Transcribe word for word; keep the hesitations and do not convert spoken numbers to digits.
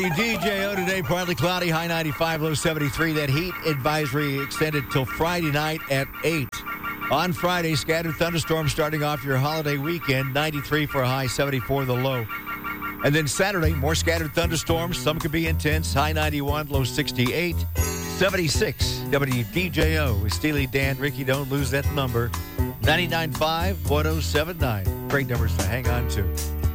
D J O today, partly cloudy, high ninety-five, low seventy-three. That heat advisory extended till Friday night at eight. On Friday, scattered thunderstorms starting off your holiday weekend, ninety-three for a high, seventy-four the low. And then Saturday, more scattered thunderstorms. Some could be intense, high ninety-one, low sixty-eight, seventy-six. W D J O with Steely Dan. Ricky, don't lose that number. ninety-nine point five, one oh seven point nine. Great numbers to hang on to.